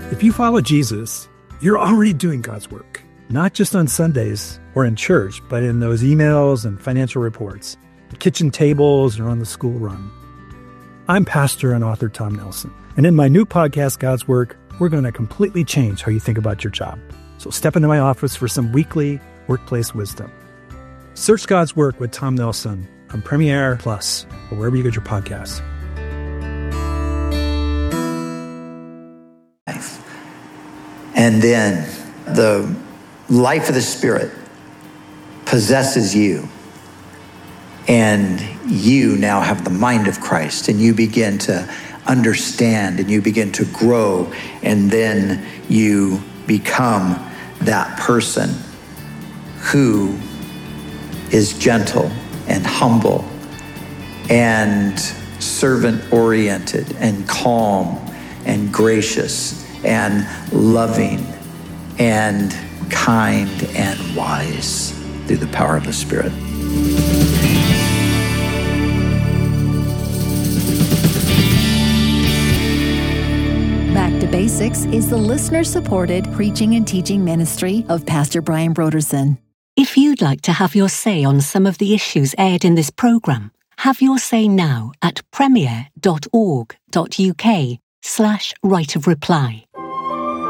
If you follow Jesus, you're already doing God's work, not just on Sundays or in church, but in those emails and financial reports, the kitchen tables, or on the school run. I'm pastor and author Tom Nelson, and in my new podcast, God's Work, we're going to completely change how you think about your job. So step into my office for some weekly workplace wisdom. Search God's Work with Tom Nelson on Premiere Plus or wherever you get your podcasts. And then the life of the Spirit possesses you. And you now have the mind of Christ, and you begin to understand, and you begin to grow, and then you become that person who is gentle and humble and servant-oriented and calm and gracious and loving and kind and wise through the power of the Spirit. Back to Basics is the listener-supported preaching and teaching ministry of Pastor Brian Brodersen. If you'd like to have your say on some of the issues aired in this programme, have your say now at premier.org.uk/right of reply.